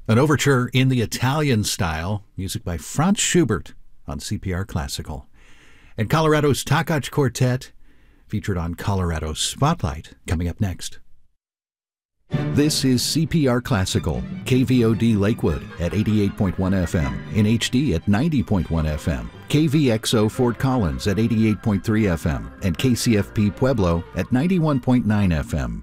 An overture in the Italian style, music by Franz Schubert on CPR Classical. And Colorado's Takach Quartet, featured on Colorado Spotlight, coming up next. This is CPR Classical, KVOD Lakewood at 88.1 FM, in HD at 90.1 FM, KVXO Fort Collins at 88.3 FM, and KCFP Pueblo at 91.9 FM.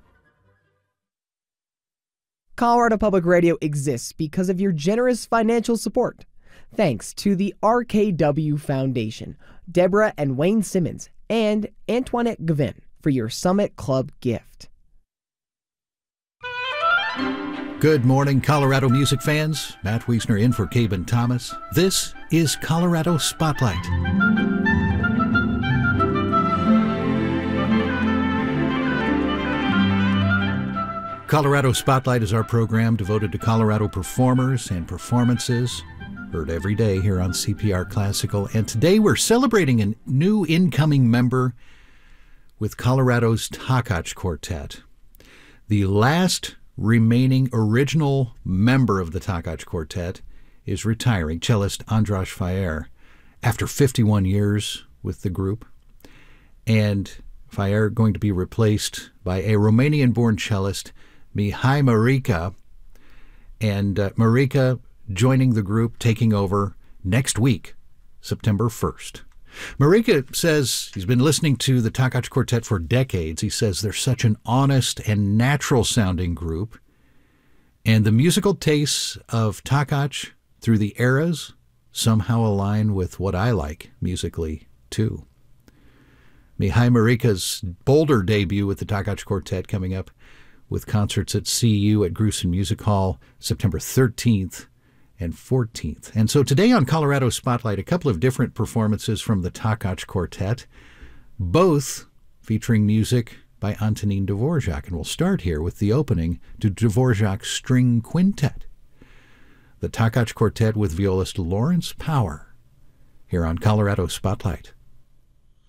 Colorado Public Radio exists because of your generous financial support. Thanks to the RKW Foundation, Deborah and Wayne Simmons, and Antoinette Gavin for your Summit Club gift. Good morning, Colorado music fans. Matt Wiesner in for Caben Thomas. This is Colorado Spotlight. Colorado Spotlight is our program devoted to Colorado performers and performances, heard every day here on CPR Classical. And today we're celebrating a new incoming member with Colorado's Takach Quartet. The last remaining original member of the Takach Quartet is retiring, cellist Andras Fayer, after 51 years with the group. And Fayer going to be replaced by a Romanian-born cellist, Mihai Marica, and Marica joining the group, taking over next week, September 1st. Marica says he's been listening to the Takach Quartet for decades. He says they're such an honest and natural-sounding group, and the musical tastes of Takach through the eras somehow align with what I like musically, too. Mihai Marica's bolder debut with the Takach Quartet coming up with concerts at CU at Grusin Music Hall September 13th and 14th. And so today on Colorado Spotlight, a couple of different performances from the Takach Quartet, both featuring music by Antonin Dvorak. And we'll start here with the opening to Dvorak's String Quintet. The Takach Quartet with violist Lawrence Power, here on Colorado Spotlight.